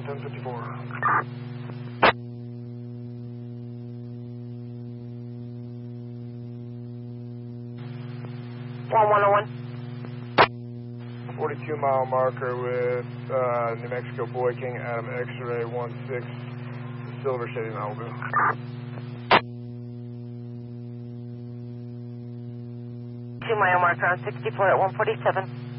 1054. 1101. 42-mile marker with New Mexico Boy King Adam X-ray 16 Silver Shady Malibu. 2-mile marker on 64 at 147.